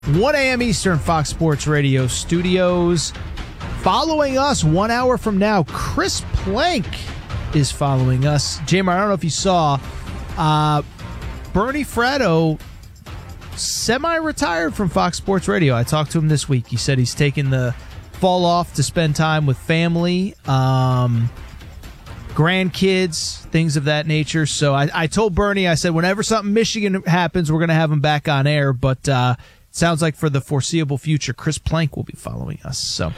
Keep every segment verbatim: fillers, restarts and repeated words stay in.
one a.m. Eastern, Fox Sports Radio studios. Following us one hour from now, Chris Plank is following us. Jamar, I don't know if you saw, uh, Bernie Fratto semi-retired from Fox Sports Radio. I talked to him this week. He said he's taking the fall off to spend time with family, um, grandkids, things of that nature. So I, I told Bernie, I said, whenever something Michigan happens, we're going to have him back on air. But uh, it sounds like for the foreseeable future, Chris Plank will be following us. So,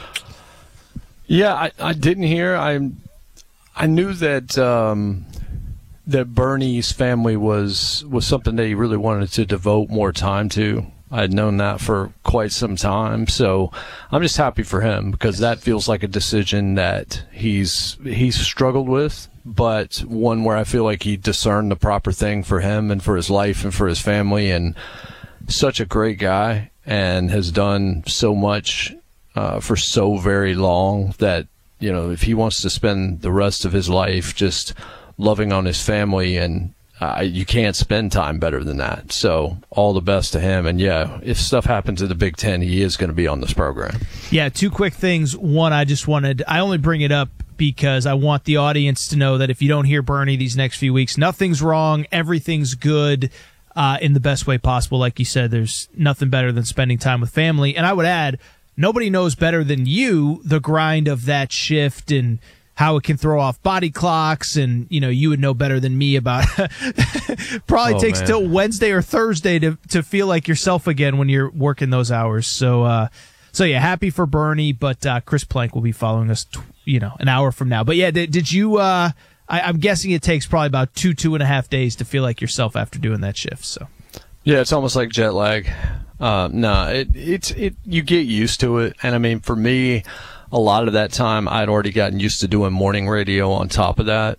yeah, I, I didn't hear. I I knew that um, that Bernie's family was was something that he really wanted to devote more time to. I had known that for quite some time, so I'm just happy for him because that feels like a decision that he's he's struggled with, but one where I feel like he discerned the proper thing for him and for his life and for his family, and such a great guy and has done so much uh, for so very long that, you know, if he wants to spend the rest of his life just loving on his family, and Uh, you can't spend time better than that. So all the best to him. And, yeah, if stuff happens in the Big Ten, he is going to be on this program. Yeah, two quick things. One, I just wanted – I only bring it up because I want the audience to know that if you don't hear Bernie these next few weeks, nothing's wrong, everything's good uh, in the best way possible. Like you said, there's nothing better than spending time with family. And I would add, nobody knows better than you the grind of that shift and – how it can throw off body clocks, and you know you would know better than me about probably oh, takes man. till Wednesday or Thursday to to feel like yourself again when you're working those hours. So uh, so yeah, happy for Bernie, but uh, Chris Plank will be following us, t- you know, an hour from now. But yeah, did, did you? Uh, I, I'm guessing it takes probably about two two and a half days to feel like yourself after doing that shift. So yeah, it's almost like jet lag. Uh, no, it it's it you get used to it, and I mean for me, a lot of that time I'd already gotten used to doing morning radio on top of that.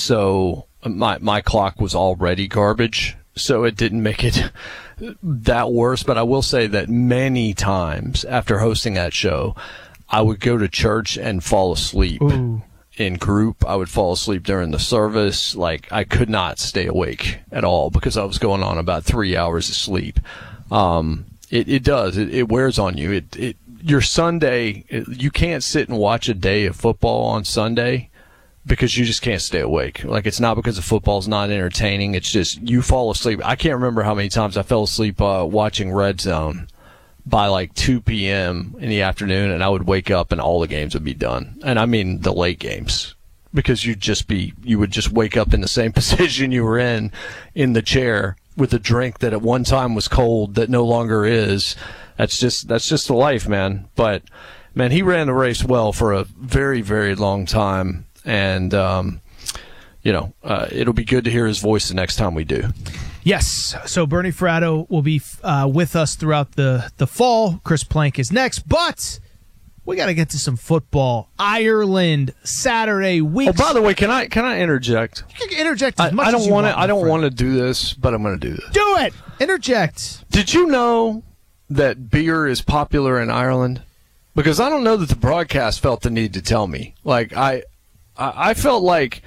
So my my clock was already garbage. So it didn't make it that worse. But I will say that many times after hosting that show, I would go to church and fall asleep. Ooh. In group. I would fall asleep during the service. Like I could not stay awake at all because I was going on about three hours of sleep. Um, it, it does. It, it wears on you. It, it, Your Sunday, you can't sit and watch a day of football on Sunday because you just can't stay awake. Like, it's not because the football's not entertaining. It's just you fall asleep. I can't remember how many times I fell asleep uh, watching Red Zone by like two p.m. in the afternoon, and I would wake up and all the games would be done. And I mean the late games, because you'd just be, you would just wake up in the same position you were in, in the chair with a drink that at one time was cold that no longer is. That's just that's just the life, man. But, man, he ran the race well for a very, very long time. And, um, you know, uh, it'll be good to hear his voice the next time we do. Yes. So Bernie Fratto will be uh, with us throughout the, the fall. Chris Plank is next. But we got to get to some football. Ireland, Saturday, week. Oh, by the way, can I can I interject? You can interject as much I, I don't as you wanna, want. I don't want to do this, but I'm going to do this. Do it. Interject. Did you know that beer is popular in Ireland? Because I don't know that the broadcast felt the need to tell me. Like, I, I felt like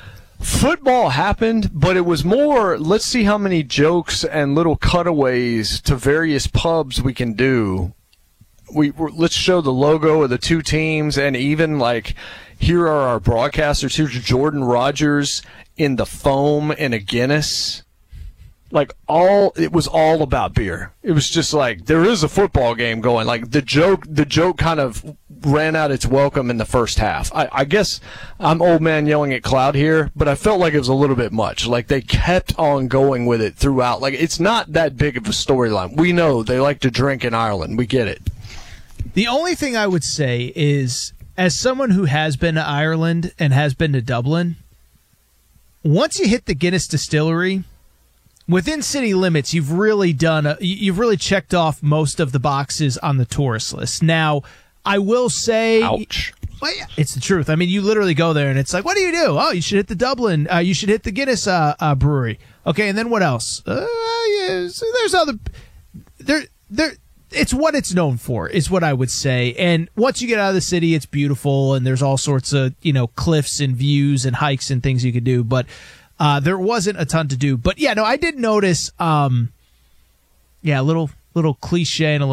football happened, but it was more, let's see how many jokes and little cutaways to various pubs we can do. We let's show the logo of the two teams, and even like, here are our broadcasters. Here's Jordan Rogers in the foam in a Guinness. Like, all, it was all about beer. It was just like, there is a football game going. Like, the joke, the joke kind of ran out its welcome in the first half. I, I guess I'm old man yelling at cloud here, but I felt like it was a little bit much. Like, they kept on going with it throughout. Like, it's not that big of a storyline. We know they like to drink in Ireland. We get it. The only thing I would say is, as someone who has been to Ireland and has been to Dublin, once you hit the Guinness distillery, within city limits, you've really done a, you've really checked off most of the boxes on the tourist list. Now, I will say, ouch. Well, yeah, it's the truth. I mean, you literally go there and it's like, what do you do? Oh, you should hit the Dublin. Uh, you should hit the Guinness uh, uh, brewery. Okay, and then what else? Uh, yeah, so there's other. There, there. It's what it's known for, is what I would say. And once you get out of the city, it's beautiful, and there's all sorts of, you know, cliffs and views and hikes and things you could do. But Uh, there wasn't a ton to do. But, yeah, no, I did notice, um, yeah, a little little cliche and a